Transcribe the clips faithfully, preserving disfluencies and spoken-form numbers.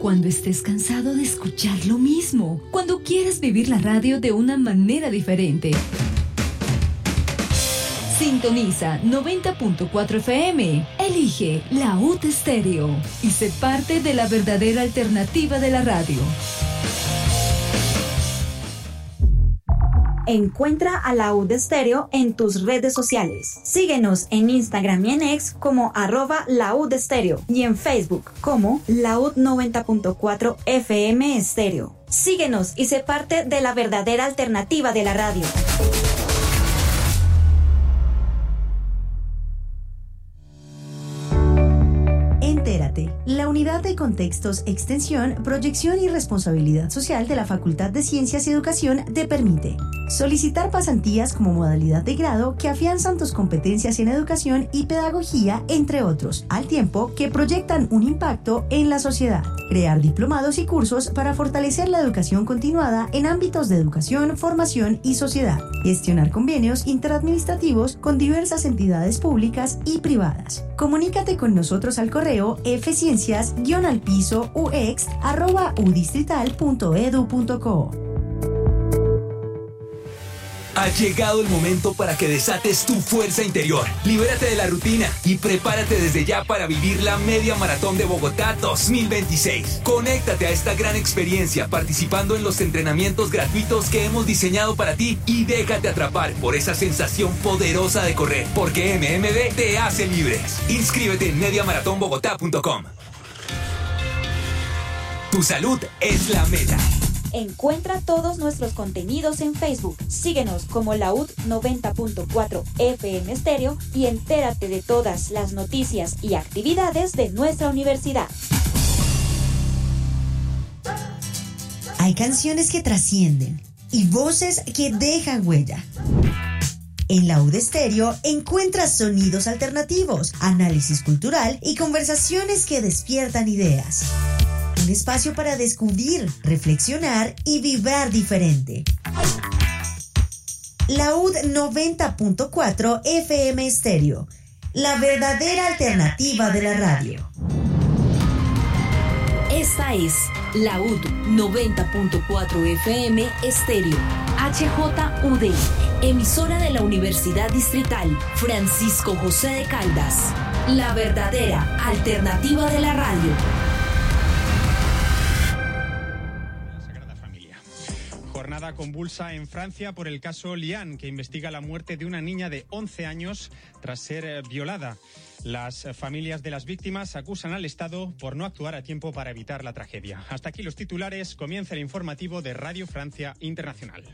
Cuando estés cansado de escuchar lo mismo. Cuando quieras vivir la radio de una manera diferente. Sintoniza noventa punto cuatro F M. Elige la U T Estéreo y sé parte de la verdadera alternativa de la radio. Encuentra a la U T Estéreo en tus redes sociales. Síguenos en Instagram y en X como arroba la U T Estéreo y en Facebook como la U T noventa punto cuatro F M Estéreo. Síguenos y sé parte de la verdadera alternativa de la radio. Entérate, la unidad de contextos, extensión, proyección y responsabilidad social de la Facultad de Ciencias y Educación te permite solicitar pasantías como modalidad de grado que afianzan tus competencias en educación y pedagogía, entre otros, al tiempo que proyectan un impacto en la sociedad. Crear diplomados y cursos para fortalecer la educación continuada en ámbitos de educación, formación y sociedad. Gestionar convenios interadministrativos con diversas entidades públicas y privadas. Comunícate con nosotros al correo fciencias guión al piso ux arroba udistrital punto edu punto co. Ha llegado el momento para que desates tu fuerza interior. Libérate de la rutina y prepárate desde ya para vivir la Media Maratón de Bogotá dos mil veintiséis. Conéctate a esta gran experiencia participando en los entrenamientos gratuitos que hemos diseñado para ti y déjate atrapar por esa sensación poderosa de correr, porque M M B te hace libres. Inscríbete en media maratón bogotá punto com. Tu salud es la meta. Encuentra todos nuestros contenidos en Facebook. Síguenos como la U T noventa punto cuatro F M Estéreo y entérate de todas las noticias y actividades de nuestra universidad. Hay canciones que trascienden y voces que dejan huella. En la U D Estéreo encuentras sonidos alternativos, análisis cultural y conversaciones que despiertan ideas. Un espacio para descubrir, reflexionar y vibrar diferente. La U D noventa punto cuatro F M Estéreo, la verdadera alternativa de la radio. Esta es la U D noventa punto cuatro F M Estéreo, H J U D, emisora de la Universidad Distrital Francisco José de Caldas, la verdadera alternativa de la radio. Jornada convulsa en Francia por el caso Lian, que investiga la muerte de una niña de once años tras ser violada. Las familias de las víctimas acusan al Estado por no actuar a tiempo para evitar la tragedia. Hasta aquí los titulares. Comienza el informativo de Radio Francia Internacional.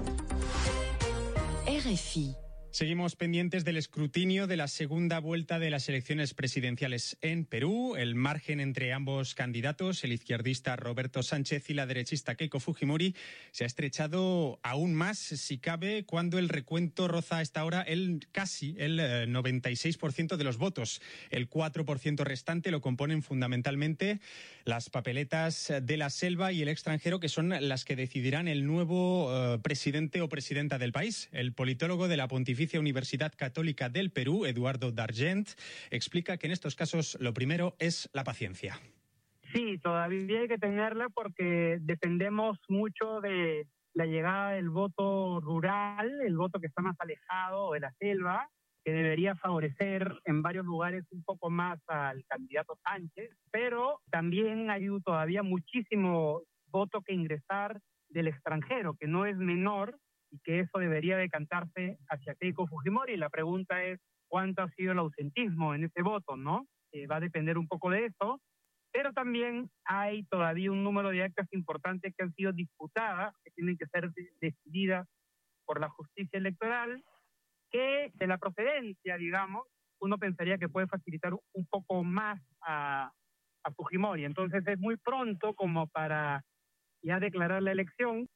R F I. Seguimos pendientes del escrutinio de la segunda vuelta de las elecciones presidenciales en Perú. El margen entre ambos candidatos, el izquierdista Roberto Sánchez y la derechista Keiko Fujimori, se ha estrechado aún más, si cabe, cuando el recuento roza a esta hora el casi el noventa y seis por ciento de los votos. El cuatro por ciento restante lo componen fundamentalmente las papeletas de la selva y el extranjero, que son las que decidirán el nuevo uh, presidente o presidenta del país. El politólogo de la Pontificia Universidad Católica del Perú, Eduardo Dargent, explica que en estos casos lo primero es la paciencia. Sí, todavía hay que tenerla porque dependemos mucho de la llegada del voto rural, el voto que está más alejado de la selva, que debería favorecer en varios lugares un poco más al candidato Sánchez, pero también hay todavía muchísimo voto que ingresar del extranjero, que no es menor, y que eso debería decantarse hacia Keiko Fujimori. Y la pregunta es, ¿cuánto ha sido el ausentismo en ese voto, no? Eh, va a depender un poco de eso, pero también hay todavía un número de actas importantes que han sido disputadas, que tienen que ser de- decididas por la justicia electoral, que de la procedencia, digamos, uno pensaría que puede facilitar un poco más a, a Fujimori. Entonces es muy pronto como para ya declarar la elección.